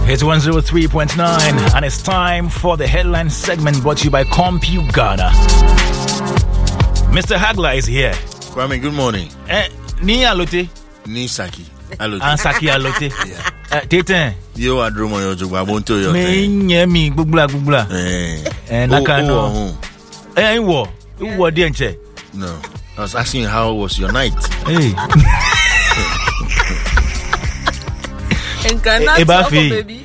It's 103.9 and it's time for the headline segment brought to you by CompuGhana. Mr. Hagler is here. Kwame, good morning. Ni alote? Ni Saki. Alote. Ansaki alote. Tete. Yo adromo yo jogba bonto yo. Me nyemi gbugla. Nakano. Wo di enche. No. I was asking how was your night? Hey. And cannot baby.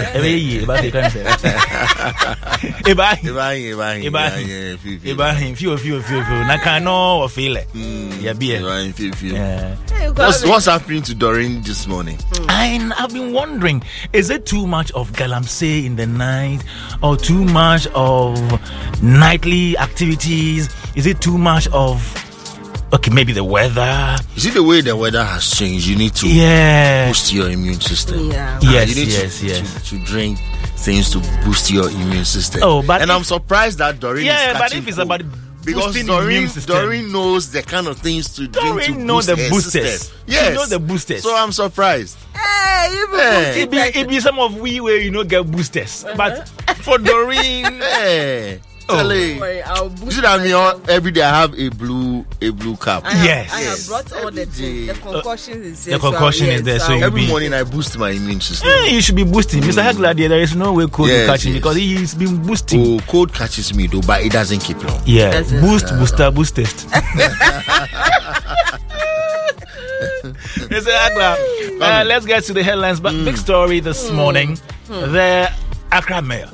What's happening to Doreen this morning? I've been wondering, is it too much of galamsey in the night or too much of nightly activities? Is it too much of maybe the weather? Is it the way the weather has changed? You need to boost your immune system. Yeah. Yes, you need to drink things to boost your immune system. I'm surprised that Doreen is catching but if it's about because Doreen knows the kind of things to drink to boost the her boosters. system. Yes. She knows the boosters. So I'm surprised. It be some of we where get boosters. But for Doreen, you see that every day I have a blue cup. I have brought all the concoction is there. The concoction is there, so every morning I boost my immune system. You should be boosting. Mr. Hagler, there is no way cold will catch him because he's been boosting. Oh, cold catches me though, but it doesn't keep long. Yeah, boostest. Mr. Hagler, let's get to the headlines. But big story this morning: the Accra mayor.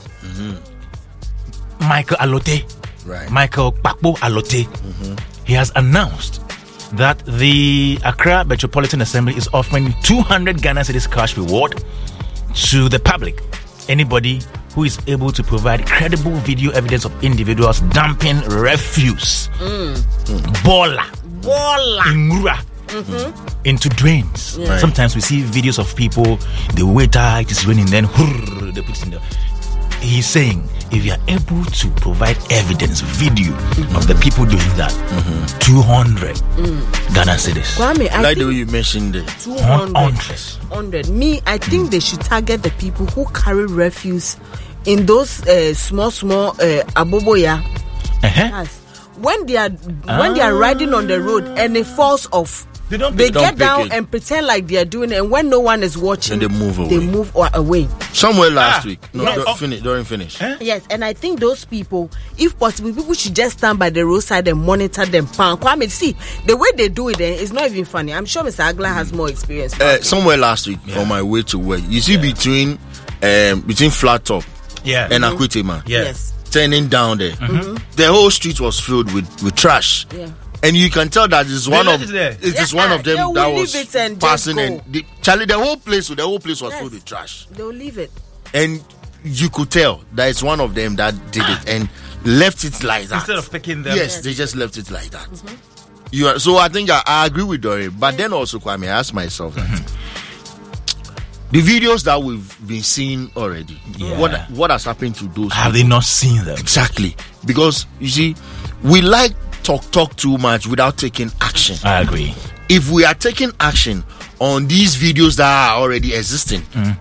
Michael Alote, Michael Kpakpo Alote, he has announced that the Accra Metropolitan Assembly is offering 200 Ghana cedis cash reward to the public. Anybody who is able to provide credible video evidence of individuals dumping refuse, bola, ingura, into drains. Yeah. Sometimes we see videos of people, the waiter, it is raining, then they put it in the... He's saying, if you are able to provide evidence, video of the people doing that, 200 Ghana cedis. Kwame, I like the way you mentioned it. 200. Me, I think they should target the people who carry refuse in those small aboboya. When they are riding on the road and it falls off, they get down and pretend like they are doing it, and when no one is watching, and they move away. Somewhere last week. During finish. Yes, and I think those people, if possible, people should just stand by the roadside and monitor them. Kwame, see, the way they do it is not even funny. I'm sure Mr. Hagler has more experience. Somewhere last week on my way to work, you see between Flat Top and Akwetema, yes, turning down there, the whole street was filled with trash. Yeah. And you can tell that it's one of them that was passing, and the whole place was filled with trash. They'll leave it, and you could tell that it's one of them that did it and left it like that instead of picking them. Yes, they just left it like that. So I think I agree with Doreen, but then also Kwame, I ask myself that the videos that we've been seeing already, what has happened to those? Have they not seen them? Exactly, because you see, we like talk too much without taking action. I agree. If we are taking action on these videos that are already existing,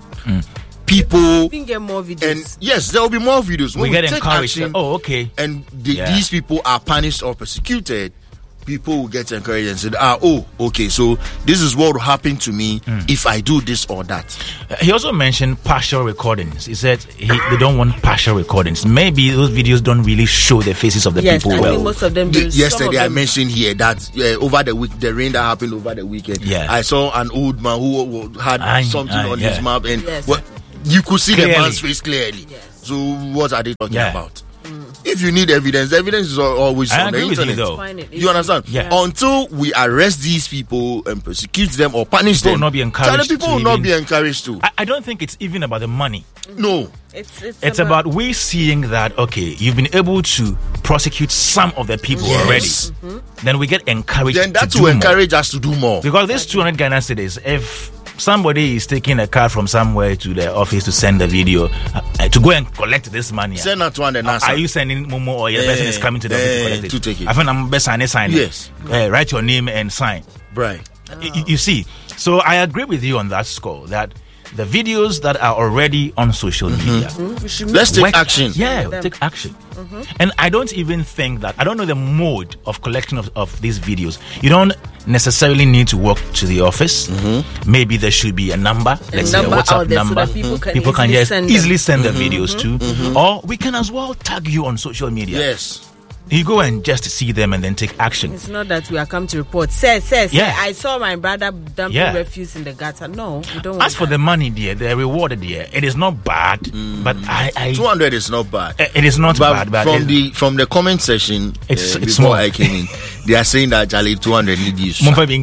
people can get more videos. And yes, there will be more videos. When we get encouraged. And these people are punished or persecuted, people will get encouraged and say, okay, so this is what will happen to me if I do this or that. He also mentioned partial recordings. He said they don't want partial recordings. Maybe those videos don't really show the faces of the people well. I think most of them do. Yesterday I mentioned here that over the week, the rain that happened over the weekend, I saw an old man who had something on his mouth, and you could see the man's face clearly. Yes. So what are they talking about? If you need evidence, the evidence is always on the internet. You understand? Yeah. Until we arrest these people and persecute them or punish them, people will not be encouraged to. I don't think it's even about the money. No. It's about we seeing that, you've been able to prosecute some of the people already. Then we get encouraged to do more. Encourage us to do more. Because this 200 Ghana cedis, if somebody is taking a car from somewhere to the office to send the video to go and collect this money. Send that one and are you sending Momo or your person is coming to the office to collect it? To take it. I think I'm best sign it. Yes. Write your name and sign. Right. You see, so I agree with you on that score that the videos that are already on social media. Let's take action. Yeah, take action. And I don't even think that, I don't know the mode of collection of these videos. You don't necessarily need to walk to the office. Maybe there should be a number, let's say a WhatsApp number. So people can just easily send their videos to. Or we can as well tag you on social media. Yes. You go and just see them and then take action. It's not that we are come to report. Say, I saw my brother dumping refuse in the gutter. No, we don't want As for the money, dear, the reward, dear, it is not bad. But I 200 is not bad. It is not bad. But from the comment section, it's before small. I came in, they are saying that Charlie 200 need use.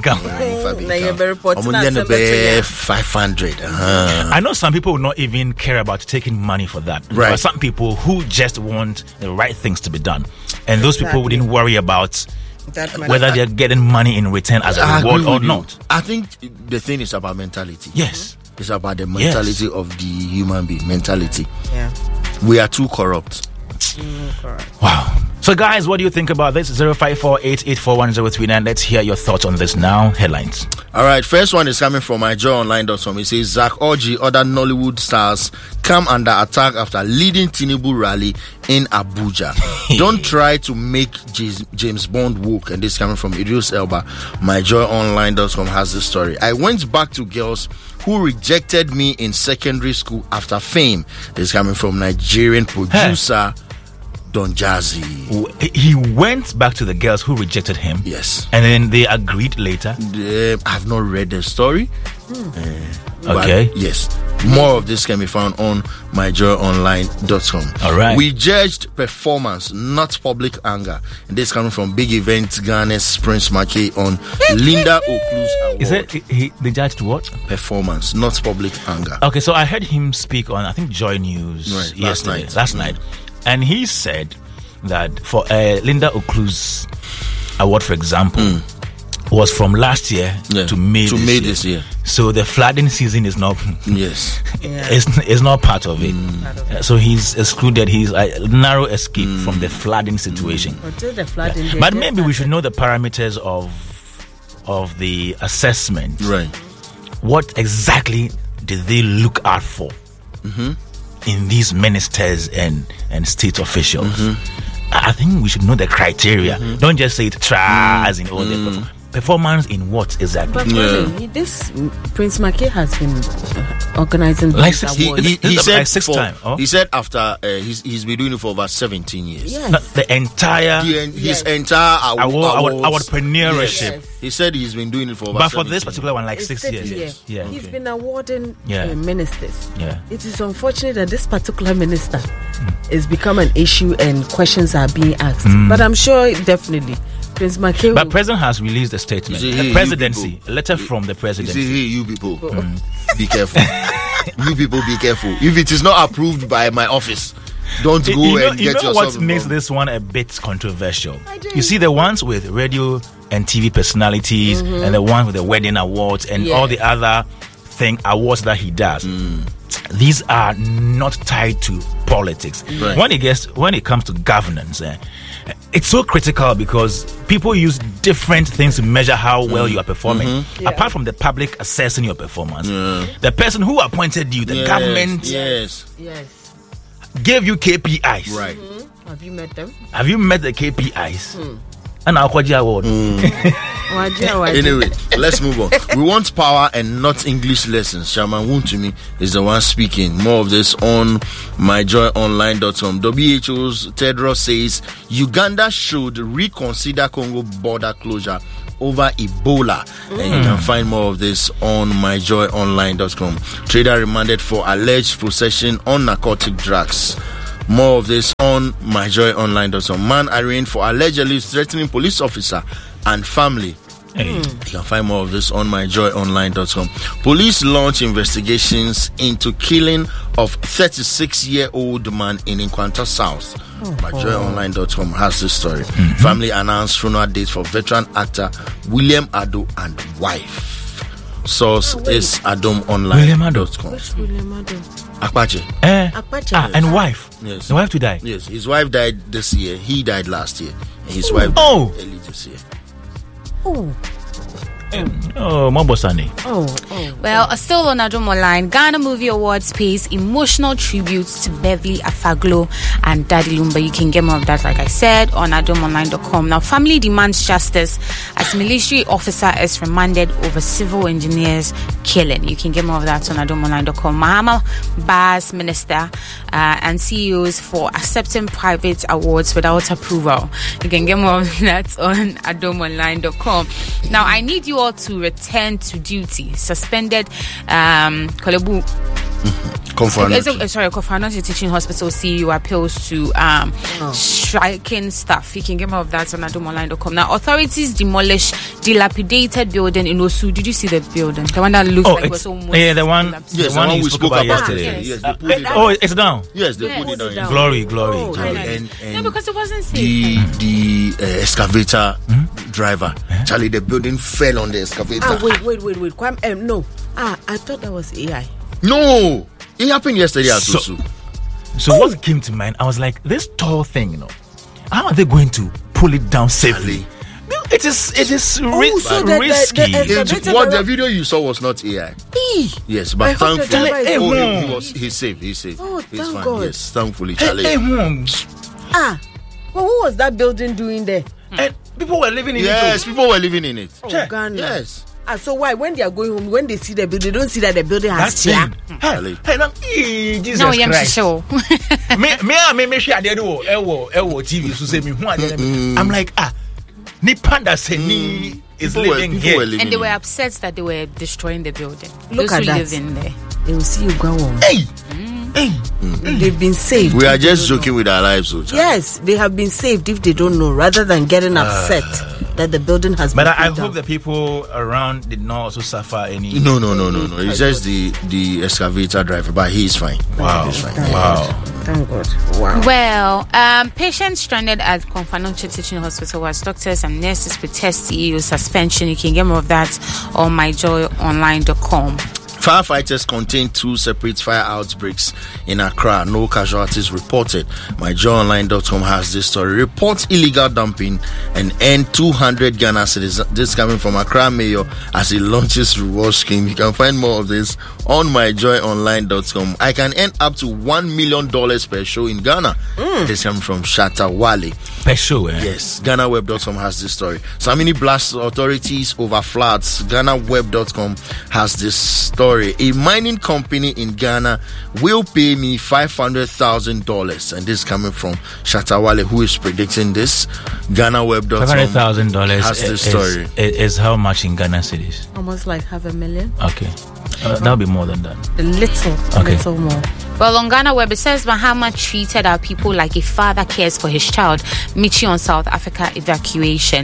500. I know some people will not even care about taking money for that. Right. But some people who just want the right things to be done. And those people wouldn't worry about whether they're getting money in return as a reward or not. I think the thing is about mentality. Yes. It's about the mentality of the human being. Mentality. Yeah. We are too corrupt. Correct. Wow. So guys, what do you think about this? 0548841039. Let's hear your thoughts on this now. Headlines. All right, first one is coming from myjoyonline.com. It says Zach Orji, other Nollywood stars come under attack after leading Tinubu rally in Abuja. Don't try to make James Bond woke. And this is coming from Idris Elba. Myjoyonline.com has this story. I went back to girls who rejected me in secondary school after fame. This is coming from Nigerian producer Don Jazzy. He went back to the girls who rejected him. Yes. And then they agreed later. I've not read the story. Okay. Yes. More of this can be found on myjoyonline.com. All right. We judged performance, not public anger. And this coming from Big Event Ghana's Prince Mackey on Linda Oklu's award. Is it they judged what? Performance, not public anger. Okay, so I heard him speak on, I think, Joy News last night. And he said that for Linda Oklu's award, for example, was from last year to May this year. So the flooding season is not. Yes, it's not part of it. So he's excluded. He's a narrow escape from the flooding situation. But maybe we should know the parameters of the assessment. Right. What exactly did they look out for? In these ministers and state officials? I think we should know the criteria. Don't just say it as in all the performance in what exactly. But this Prince Mackey has been organizing like he said like 6 times. He said after he's been doing it for over 17 years. Yes. The entire his entire entrepreneurship. Yes. He said he's been doing it for over. But for this particular one, like 6 years. Yeah. He's been awarding ministers. Yeah. It is unfortunate that this particular minister has become an issue and questions are being asked. But I'm sure definitely Prince Mackey. But President has released a statement. The presidency, a letter from the presidency. Hey, you people, be careful. You people, be careful. If it is not approved by my office, don't go and get yourself what involved. makes this one a bit controversial? You see the ones with radio and TV personalities and the ones with the wedding awards and all the other awards that he does. These are not tied to politics. Right. When it comes to governance, it's so critical because people use different things to measure how well you are performing. Apart from the public assessing your performance, the person who appointed you, the government, gave you KPIs. Right. Have you met them? Have you met the KPIs? And our award. Anyway, let's move on. We want power and not English lessons. Shaman Wuntumi is the one speaking. More of this on myjoyonline.com. WHO's Tedros says Uganda should reconsider Congo border closure over Ebola. And you can find more of this on myjoyonline.com. Trader remanded for alleged possession on narcotic drugs. More of this on myjoyonline.com. Man arraigned for allegedly threatening police officer and family. You can find more of this on myjoyonline.com. Police launch investigations into killing of 36-year-old man in Nkwanta South. myjoyonline.com has this story. Family announced funeral date for veteran actor William Ado and wife. Source is adomonline.com. Which William Ado? Akpache. And wife. Yes. The wife to die. Yes, his wife died this year. He died last year. And his wife died early this year. Mobosani. Well, still on Adom Online, Ghana Movie Awards pays emotional tributes to Beverly Afaglo and Daddy Lumba. You can get more of that, like I said, on adomonline.com. Now, family demands justice as military officer is remanded over civil engineers killing. You can get more of that on adomonline.com. Mahama bars minister and CEOs for accepting private awards without approval. You can get more of that on adomonline.com. Now, I need you all to return to duty. Suspended Kolebu Kofanoti Teaching Hospital CEO appeals to striking staff. You can get more of that on adomonline.com. Now, authorities demolish dilapidated building in Osu. Did you see the building? The one that looks like it was almost... Yeah, the one we spoke about yesterday. Yes, they put it down. It's down? Yes, they put it down. Glory. No, because it wasn't safe. The excavator driver, Charlie, the building fell on the excavator. Wait. No. I thought that was AI. No, it happened yesterday at Osu. So what came to mind, I was like, this tall thing, how are they going to pull it down safely? It is risky. The video you saw was not AI. Yes, but thankfully, he's safe. He's thank fine. God. Yes, thankfully, Charlie. Well, what was that building doing there? And people were living in it. Yes, people were living in it. Ghana. Yes. So why, when they are going home, when they see the building, they don't see that the building has chair? Jesus no, Christ. Show. I'm like, Nipanda Seni is living here. And they were upset that they were destroying the building. Look Those at who that. live in there. They will see you go on. They've been saved. We are just joking with our lives, so yes, they have been saved if they don't know, rather than getting upset that the building has been. But I hope the people around did not also suffer any. No. It's just the excavator driver, but he's fine. Wow. He's fine. Wow. Thank God. Wow. Well, patients stranded at Konfanoche Teaching Hospital as doctors and nurses protest CEO suspension. You can get more of that on myjoyonline.com. Firefighters contained 2 separate fire outbreaks in Accra. No casualties reported. MyJoyOnline.com has this story. Reports illegal dumping and earn 200 Ghana cedis. This coming from Accra Mayor as he launches reward scheme. You can find more of this on MyJoyOnline.com. I can earn up to $1 million per show in Ghana. This coming from Shatta Wale. Per show, Yes. GhanaWeb.com has this story. Samini blasts authorities over floods. GhanaWeb.com has this story. A mining company in Ghana will pay me $500,000, and this coming from Shatta Wale, who is predicting this. GhanaWeb.com $500,000 has this story. Is how much in Ghana cedis? Almost like $500,000. Okay, that'll be more than that. A little more. Well, on Ghana Web, it says Mahama treated our people like a father cares for his child. Michi on South Africa evacuation.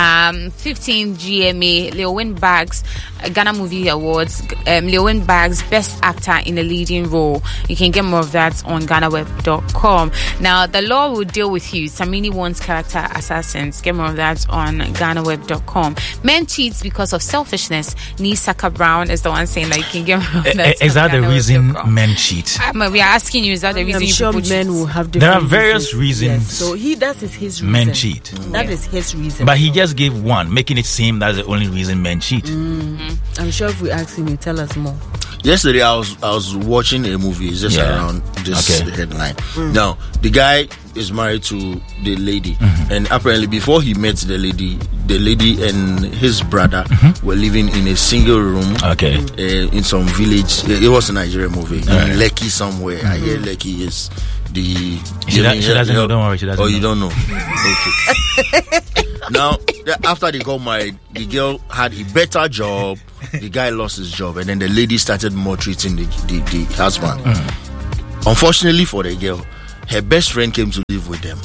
15 GMA, Leo Win Bags, Ghana Movie Awards. Leo Win Bags, Best Actor in a Leading Role. You can get more of that on GhanaWeb.com. Now, the law will deal with you. Samini wants character assassins. Get more of that on GhanaWeb.com. Men cheats because of selfishness. Nisaka Brown is the one saying that you can get more of that. Is that the reason men cheat? We are asking you, is that the reason I'm sure men will have different There are various reasons. Yes. So that is his reason. Men cheat. That is his reason. But he just gave one, making it seem that's the only reason men cheat. I'm sure if we ask him, he'll tell us more. Yesterday, I was watching a movie. It's just around this headline. Now, the guy is married to the lady, and apparently before he met the lady and his brother were living in a single room. In some village. It was a Nigerian movie in Lekki somewhere. I hear Lekki is the. She doesn't know. Don't worry. She doesn't. Oh, you don't know. Okay. Now, after they got married, the girl had a better job. The guy lost his job, and then the lady started maltreating the husband. Unfortunately for the girl, her best friend came to live with them.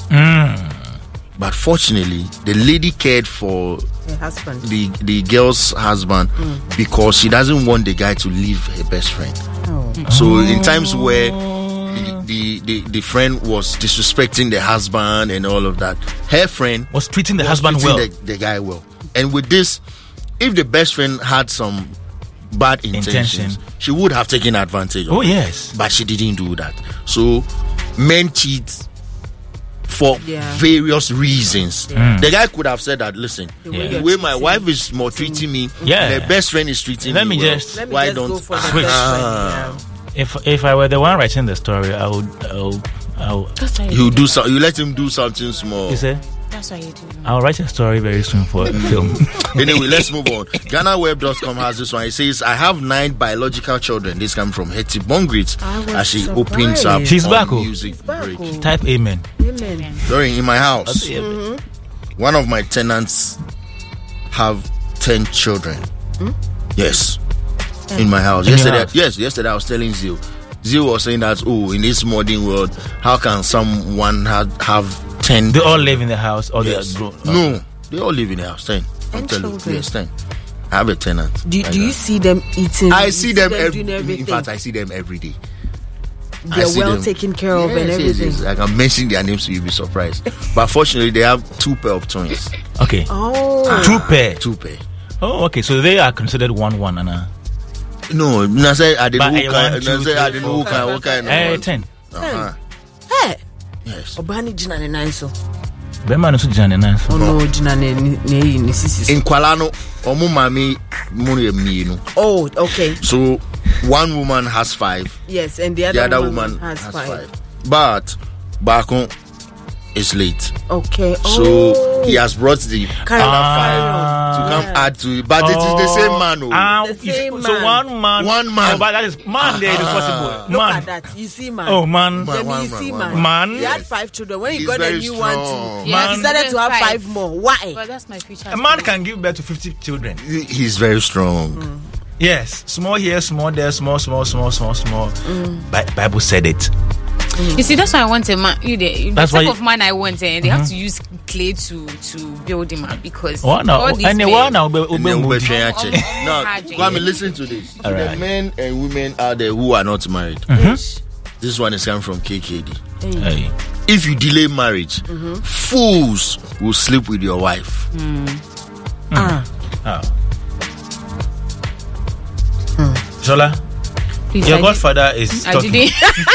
But fortunately, the lady cared for her husband, the girl's husband, because she doesn't want the guy to leave her best friend. So in times where the friend was disrespecting the husband and all of that, her friend was treating the husband well, the guy well. And with this, if the best friend had some bad intentions, she would have taken advantage of it. Yes. But she didn't do that. So men cheat for various reasons. The guy could have said that, listen, the way my wife is more treating me, the best friend is treating me. Why don't switch? If I were the one writing the story, I would. You do so. You let him do something small. You say? That's why you do. I'll write a story very soon for a film. Anyway, let's move on. GhanaWeb.com has this one. It says, I have 9 biological children. This comes from Hetty Bongrit as she opens up. She's back. Music break. Type amen. Amen. During in my house, one of my tenants have 10 children. Yes. In my house. Yesterday I was telling Zio was saying that, in this modern world, how can someone have 10? They all live in the house, or they are grown? No, they all live in the house. 10. I'm telling you, yes, 10. I have a tenant. Do you see them eating? I see them in fact, I see them every day. They're well taken care of and everything. Yes. I can mention their names so you'll be surprised. But fortunately, they have 2 pair of twins. Okay. Oh. 2 pair. 2 pair. Oh, okay. So they are considered 1-1 and No, I say I didn't know what kind of 10. Hey. Yes. Obani jina ne nanso. Bema no so jina ne nanso. No jina ne sisi. In Kwalano, omo mami munu mienu. Oh, okay. So one woman has 5. Yes, and the other woman has 5. But Bakon is late. Okay. So he has brought the other 5 to come add to it. But it is the same man. The same man. So one man. Oh, but that is man. There is possible. Look Man. at that. You see, man. Oh, man. You see, man. Man. He had 5 children. When he He's got a very new strong. one too, Man. he decided to have 5 more. Why? But that's my future. A man can give birth to 50 children. He's very strong. Yes. Small here, small there, small. Bible said it. You see, that's why I want a man. The That's type why of man I want, and they have to use clay to build him up because now, all these men. Now, Kwame, listen to this. All The right. men and women out there who are not married. This one is coming from KKD. Hey. If you delay marriage, fools will sleep with your wife. Shola, Please, your godfather is talking. didn't.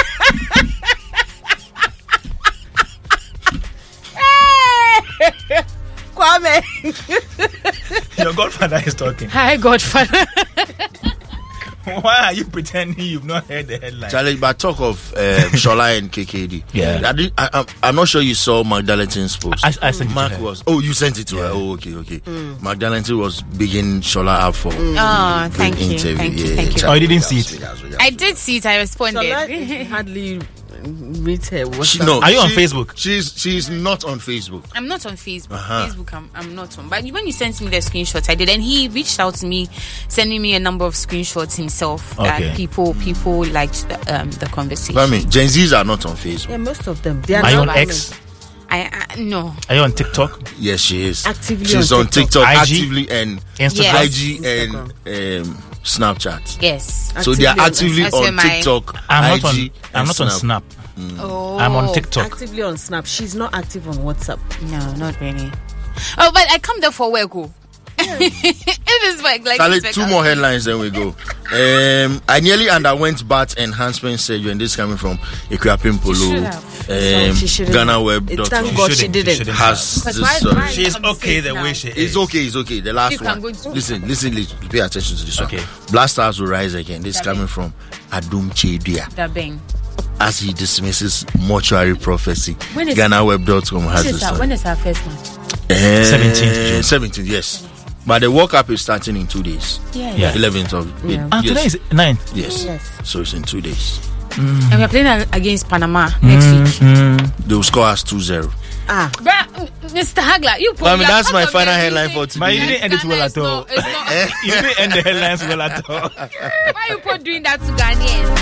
Kwame. Your godfather is talking. Hi, Godfather. Why are you pretending you've not heard the headline? Challenge, but talk of Shola and KKD. Yeah. I'm not sure you saw Magdalene's post. I sent it Mark to her. was. Oh, you sent it to her. Oh, okay. Magdalene was bigging Shola up for. Oh, thank you. Thank you. Oh, you didn't see it? I did see it. I responded. Shola hardly meet her. Are you on Facebook? She's not on Facebook. I'm not on Facebook. Facebook, I'm not on. But when you sent me the screenshots, I did, and he reached out to me, sending me a number of screenshots himself. Okay. That people liked the conversation. I mean, Gen Zs are not on Facebook. Yeah, most of them. They are Are you on not X? No. Are you on TikTok? Yes, she is. Actively She's on TikTok IG? actively and Instagram? IG and Snapchat. Yes. So they are actively That's where on my- TikTok, I'm IG, not on Snap. Oh. I'm on TikTok. actively on Snap. She's not active on WhatsApp. No, not really. Oh, but I come there for work. It is like Charlie, 2 more headlines, then we go. I nearly underwent BAT enhancement surgery, and this coming from Equiapim Polo. GhanaWeb.com. Thank God she didn't. Has this. She's okay the way she is. It's okay. The last one. Listen. Pay attention to this one. Black Stars will rise again. This coming from Adum Chedia. Dabeng. As he dismisses mortuary prophecy. When is- GhanaWeb.com has this. When is our first match? 17th, yes. But the World Cup is starting in 2 days. Yeah. 11th of Today is 9th. Yes. So it's in 2 days. And we're playing against Panama next week. They will score us 2-0. Mr. Hagler, That's my final headline for today. But you didn't end it well at all. You didn't end the headlines well at all. Why are you doing that to Ghanaians?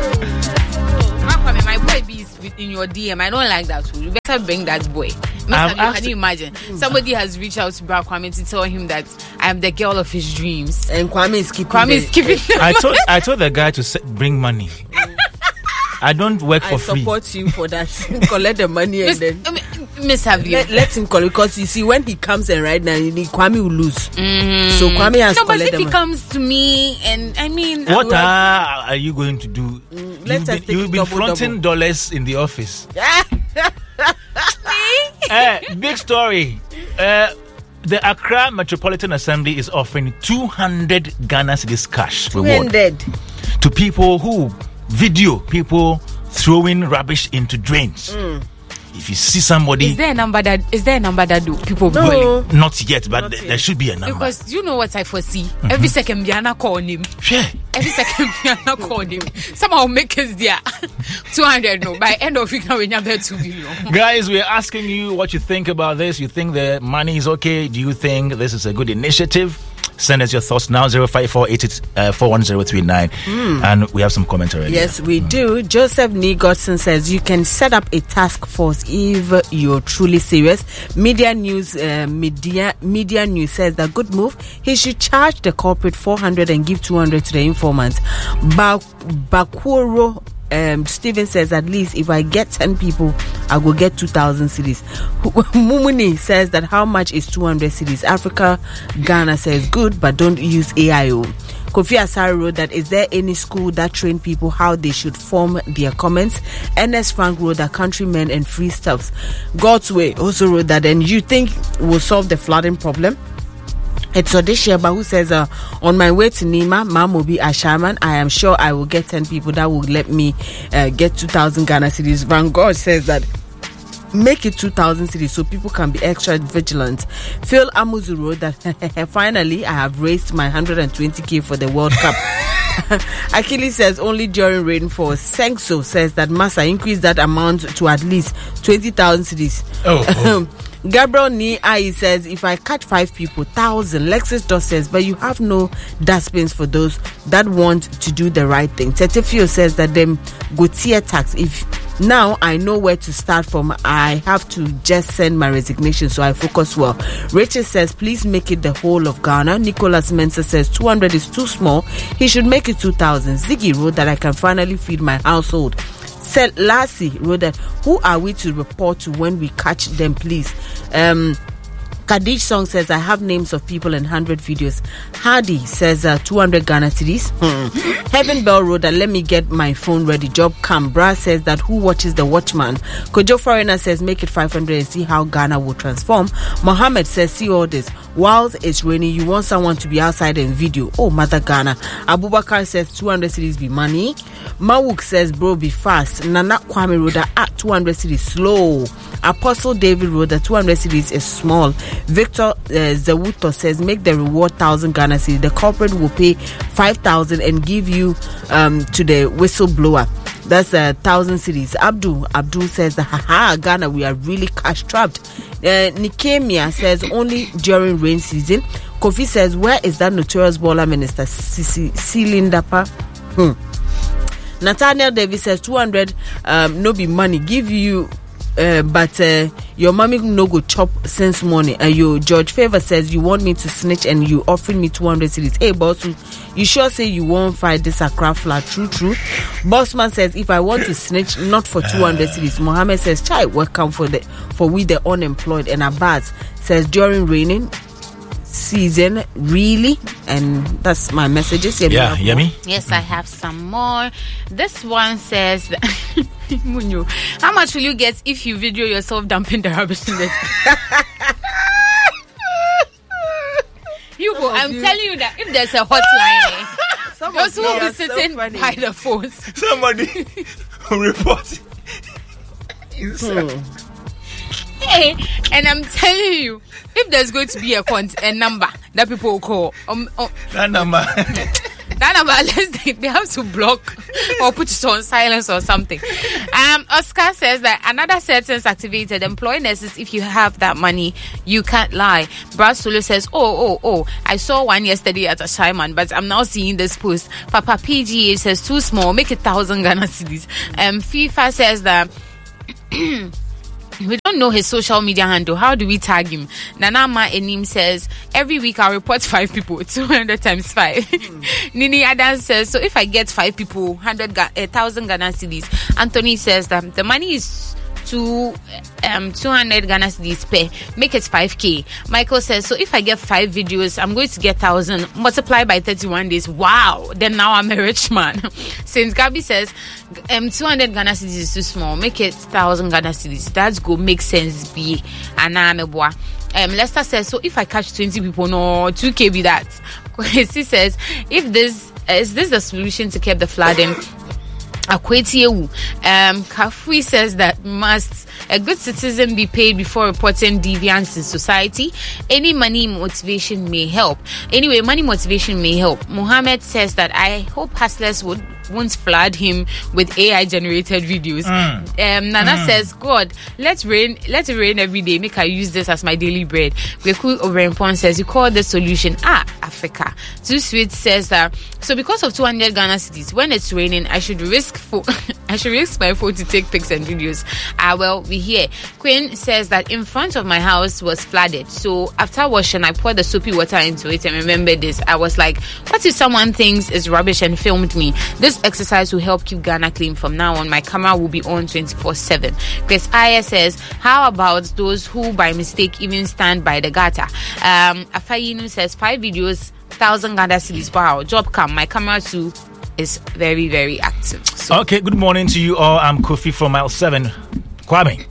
My boy be in your DM. I don't like that. You better bring that boy. Can you imagine? Somebody has reached out to Bra Kwame to tell him that I am the girl of his dreams. And Kwame is keeping. I told the guy to bring money. I don't work for free. I support you for that. Collect the money and then Miss Javier. Let him collect, because you see when he comes and right now Kwame will lose. So Kwame has to collect the money. No, but if he comes to me and I mean, what are you going to do? You'll be flaunting dollars in the office. Big story. The Accra Metropolitan Assembly is offering 200 Ghana cedis cash reward to people who video people throwing rubbish into drains. If you see somebody, is there a number that do people no. Not yet, but there should be a number. Because you know what I foresee. Every second Biana call him. Sure. Every second Biana call him. Somehow make us there 200 no. By end of week now we never 2 billion. Guys, we're asking you what you think about this. You think the money is okay? Do you think this is a good initiative? Send us your thoughts now, 05488410039. And we have some commentary. Yes, we do. Joseph Nigodson says you can set up a task force if you're truly serious. Media News says that good move. He should charge the corporate 400 and give 200 to the informants. Bakuro Steven says at least if I get 10 people, I will get 2,000 cedis. Mumuni says that how much is 200 cedis? Africa Ghana says good, but don't use AIO. Kofi Asari wrote that is there any school that train people how they should form their comments? NS Frank wrote that countrymen and free stuffs. God's Way also wrote that, and you think will solve the flooding problem? It's Odesheba who says, on my way to Nima, Mamobi Ashaman, I am sure I will get 10 people that will let me get 2,000 Ghana cedis. Van Gogh says that make it 2,000 cedis so people can be extra vigilant. Phil Amuzu wrote that finally I have raised my 120k for the World Cup. Achilles says only during rainfall. Sengso says that Massa increase that amount to at least 20,000 cedis. Gabriel Ni says if I catch 5 people, 1,000. Lexus Dot says but you have no dustbins for those that want to do the right thing. Tetefio says that them go tier tax. If now I know where to start from, I have to just send my resignation so I focus well. Rachel says please make it the whole of Ghana. Nicholas Mensah says 200 is too small, he should make it 2,000. Ziggy wrote that I can finally feed my household. Lassie wrote that who are we to report to when we catch them, please? Kadish Song says I have names of people and 100 videos. Hardy says 200 Ghana cedis. Heaven Bell wrote that let me get my phone ready. Job Cambra says that who watches the Watchman? Kojo Foreigner says make it 500 and see how Ghana will transform. Mohammed says see all this. Whilst it's raining, you want someone to be outside and video. Oh, Mother Ghana. Abubakar says 200 cedis be money. Mawuk says bro be fast. Nana Kwame wrote that at 200 cedis slow. Apostle David wrote that 200 cedis is small. Victor Zawuto says make the reward 1,000 Ghana cedis. The corporate will pay 5,000 and give you to the whistleblower. That's 1,000 cedis. Abdul says that haha Ghana we are really cash trapped. Nikemia says only during rain season. Kofi says where is that notorious baller minister Silindapa? Nathaniel Davis says 200 no be money give you but your mommy no go chop since morning. Your George Favor says you want me to snitch and you offering me 200 cedis. Hey boss, you sure say you won't fight this Accra flat? True. Bossman says if I want to snitch, not for 200 cedis. Mohammed says chai welcome for we the unemployed. And Abbas says during raining season really, and that's my messages. Yummy. Yes, I have some more. This one says that Munyo, how much will you get if you video yourself dumping the rubbish in the I'm telling you that if there's a hotline, those who will be sitting by the phones, somebody will report it. Hey, and I'm telling you, if there's going to be a number that people will call, that number, unless they have to block or put it on silence or something. Oscar says that another sentence activated. Employ nurses if you have that money. You can't lie. Brad Sulu says, oh, I saw one yesterday at a Shaiman, but I'm now seeing this post. Papa PGA says too small. Make it 1,000 Ghana cedis. FIFA says that. We don't know his social media handle. How do we tag him? Nanama Enim says, every week I'll report 5 people, 200 times 5. Nini Adams says, so if I get 5 people, 1,000 Ghana cedis. Anthony says that the money is 200 Ghana cedis per, make it 5K. Michael says, so if I get 5 videos, I'm going to get 1,000 multiplied by 31 days. Wow, then now I'm a rich man. Since Gabby says 200 Ghana cedis is too small, make it 1,000 Ghana cedis. That's go make sense. Be Lester says, so if I catch 20 people, no 2K be that. He says, if this is this the solution to keep the flooding? Kafui says that must a good citizen be paid before reporting deviance in society. Any money motivation may help. Anyway, money motivation may help. Mohammed says that I hope hustlers won't flood him with AI generated videos. Nana says, God, let it rain every day. Make I use this as my daily bread. Weku Oberempon says, you call the solution Africa. Too Sweet says that so because of 200 Ghana cedis, when it's raining, I should risk my phone to take pics and videos. Well, we hear. Queen says that in front of my house was flooded. So after washing, I poured the soapy water into it and remember this. I was like, what if someone thinks it's rubbish and filmed me? This exercise will help keep Ghana clean. From now on, my camera will be on 24/7. Chris Aya says, how about those who by mistake even stand by the gutter? Afayinu says 5 videos, 1,000 Ghana cedis per hour. Job come. My camera too is very, very active. So. Okay, good morning to you all. I'm Kofi from Mile 7. Kwame,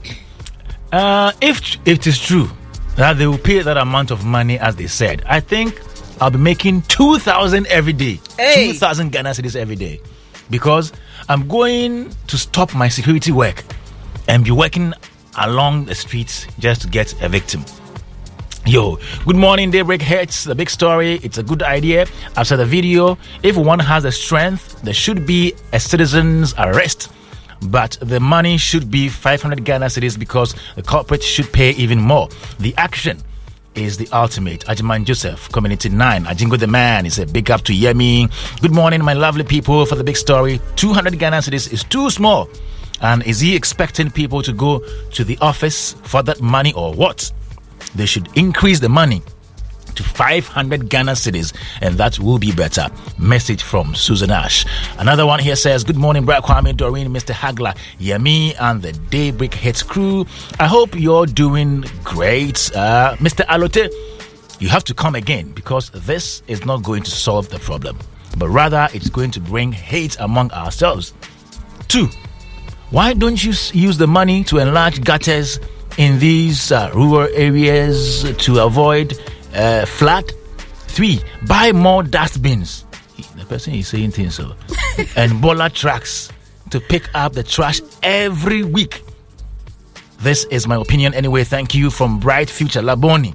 if it is true that they will pay that amount of money as they said, I think I'll be making 2,000 every day. 2,000 Ghana cedis every day. Because I'm going to stop my security work and be working along the streets just to get a victim. Yo, good morning, Daybreak Hits. The big story, it's a good idea. After the video, if one has the strength, there should be a citizen's arrest. But the money should be 500 Ghana cedis because the corporate should pay even more. The action is the ultimate. Ajiman Joseph, Community 9. Ajingo the man is a big up to Yemi. Good morning, my lovely people. For the big story, 200 Ghana cedis is too small. And is he expecting people to go to the office for that money or what? They should increase the money to 500 Ghana cedis, and that will be better. Message from Susan Ash. Another one here says, good morning, Brad Kwame, Doreen, Mr. Hagler, Yemi, and the Daybreak Hits crew. I hope you're doing great. Mr. Alote, you have to come again because this is not going to solve the problem, but rather it's going to bring hate among ourselves. 2, why don't you use the money to enlarge gutters in these rural areas to avoid flood? 3, buy more dustbins. The person is saying things so. And boiler trucks to pick up the trash every week. This is my opinion anyway. Thank you from Bright Future Laboni.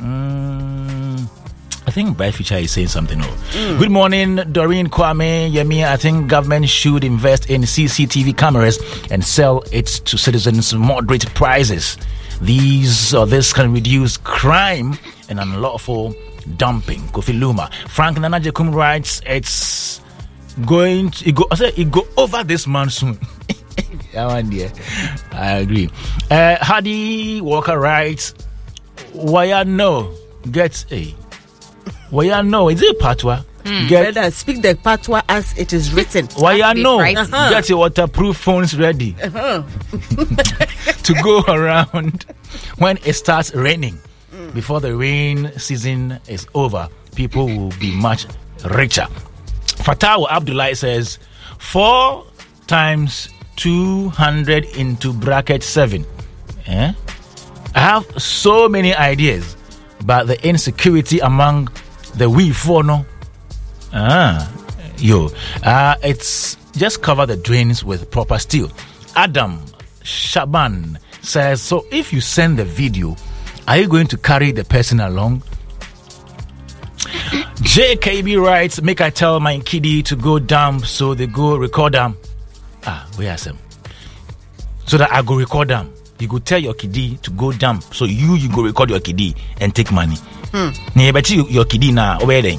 I think Bright Future is saying something. Good morning, Doreen, Kwame, Yemi. I think government should invest in CCTV cameras and sell it to citizens moderate prices. This can reduce crime and unlawful dumping. Kofi Luma. Frank Nanajekum writes, it's going to go over this monsoon. I agree. Hadi Walker writes, why no get a why no is it patwa? Better speak the patwa as it is written. Why no get your waterproof phones ready to go around when it starts raining. Before the rain season is over, people will be much richer. Fatawa Abdullah says 4 times 200 into bracket 7. I have so many ideas, but the insecurity among the we for no. It's just cover the drains with proper steel. Adam Shaban says, so if you send the video, are you going to carry the person along? JKB writes, make I tell my kiddie to go dump, so they go record them. Where are some? So that I go record them. You go tell your kiddie to go dump, so you go record your kiddie and take money. But your kiddie now wedding.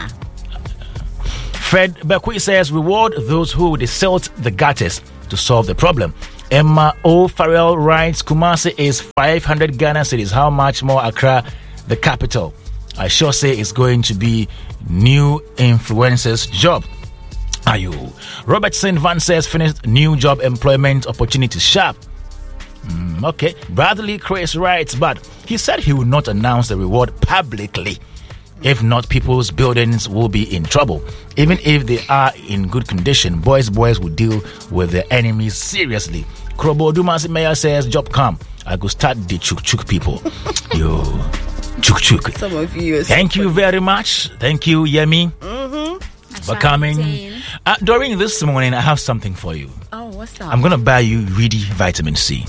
Fred Bekwi says, reward those who desilt the gutters to solve the problem. Emma O. Farrell writes, Kumasi is 500 Ghana cedis. How much more Accra, the capital? I sure say it's going to be new influencers' job. Ayo. Robert St. Van says, finished new job employment opportunities sharp. Okay. Bradley Chris writes, but he said he would not announce the reward publicly. If not, people's buildings will be in trouble. Even if they are in good condition, boys will deal with their enemies seriously. Krobo Dumasi Mayor says, job come. I go start the chuk people. Yo, chuk. Some of you. Thank you very much. Thank you, Yemi, for coming. During this morning, I have something for you. Oh, what's that? I'm going to buy you Reedy Vitamin C.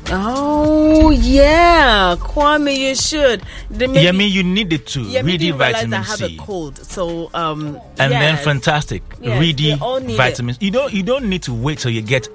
Oh, yeah. Kwame, you should. Yemi, you need it too. Reedy Vitamin C. I have a cold. So, then fantastic. Yes, Reedy Vitamins. You don't need to wait till you get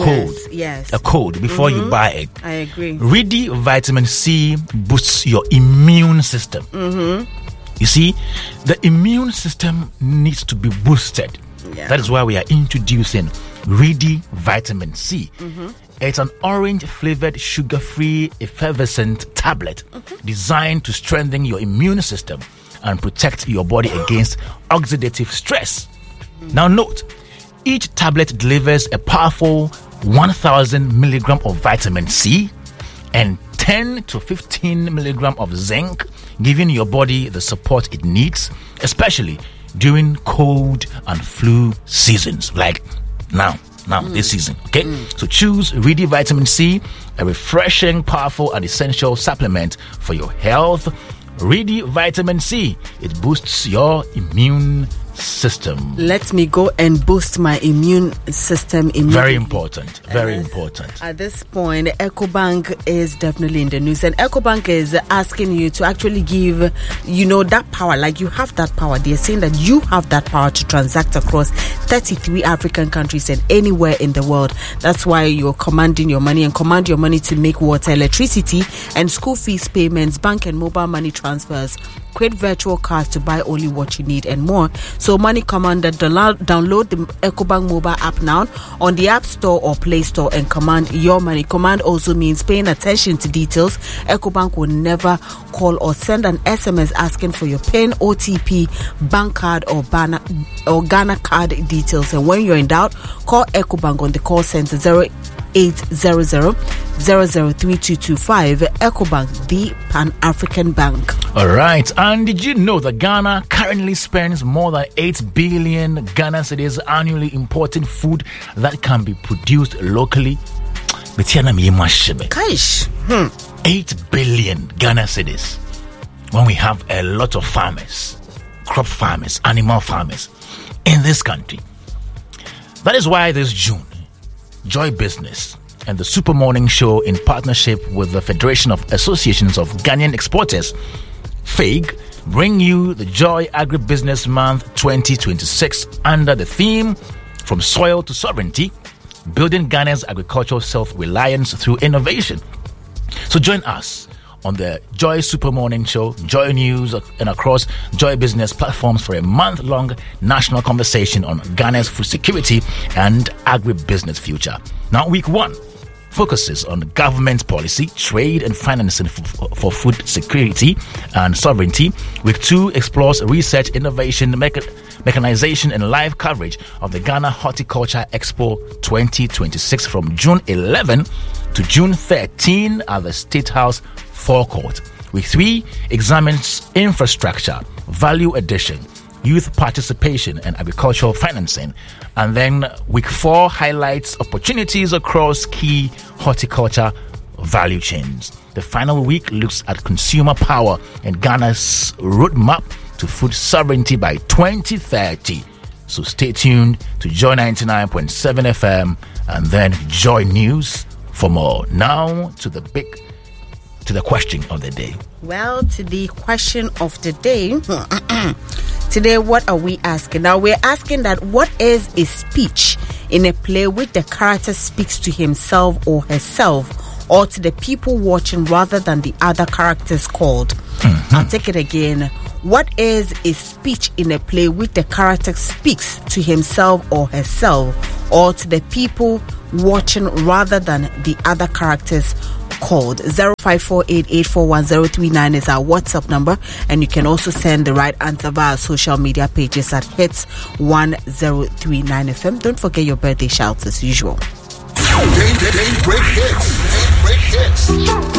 a cold before you buy it. I agree. Reedy Vitamin C boosts your immune system. You see, the immune system needs to be boosted. That is why we are introducing Reedy Vitamin C. It's an orange-flavored, sugar-free, effervescent tablet designed to strengthen your immune system and protect your body against oxidative stress. Now note, each tablet delivers a powerful 1,000 milligram of vitamin C and 10 to 15 milligram of zinc, giving your body the support it needs, especially during cold and flu seasons like now this season. Okay, so choose Reedy Vitamin C, a refreshing, powerful and essential supplement for your health. Reedy Vitamin C, it boosts your immune system. Let me go and boost my immune system immediately. Very important. At this point, EcoBank is definitely in the news, and EcoBank is asking you to actually give, that power. Like, you have that power. They're saying that you have that power to transact across 33 African countries and anywhere in the world. That's why you're commanding your money, and command your money to make water, electricity, and school fees payments, bank and mobile money transfers, create virtual cards to buy only what you need, and more. So Money Commander, download the EcoBank mobile app now on the App Store or Play Store and command your money. Command also means paying attention to details. EcoBank will never call or send an SMS asking for your PIN, OTP, bank card or Ghana card details. And when you're in doubt, call EcoBank on the call center 0800-003225. EcoBank, the Pan-African Bank. All right. And did you know that Ghana currently spends more than 8 billion Ghana cedis annually importing food that can be produced locally? 8 billion Ghana cedis. When we have a lot of farmers, crop farmers, animal farmers in this country. That is why this June, Joy Business and the Super Morning Show, in partnership with the Federation of Associations of Ghanaian Exporters, FAIG, bring you the Joy Agribusiness Month 2026 under the theme From Soil to Sovereignty, Building Ghana's Agricultural Self-Reliance Through Innovation. So join us on the Joy Super Morning Show, Joy News, and across Joy Business platforms for a month-long national conversation on Ghana's food security and agribusiness future. Now, week 1 focuses on government policy, trade and financing for food security and sovereignty. Week 2 explores research, innovation, mechanization and live coverage of the Ghana Horticulture Expo 2026 from June 11 to June 13 at the State House forecourt. Week 3 examines infrastructure, value addition, youth participation and agricultural financing. And then week 4 highlights opportunities across key horticulture value chains. The final week looks at consumer power and Ghana's roadmap to food sovereignty by 2030. So stay tuned to Joy 99.7 FM and then Joy News for more. Now to the question of the day. Well, to the question of the day. Today, what are we asking? Now, we're asking that what is a speech in a play which the character speaks to himself or herself or to the people watching rather than the other characters called? I'll take it again. What is a speech in a play which the character speaks to himself or herself or to the people watching rather than the other characters called? 0548841039 is our WhatsApp number, and you can also send the right answer via social media pages at Hits 1039 FM. Don't forget your birthday shouts as usual. Daybreak Hits. hits.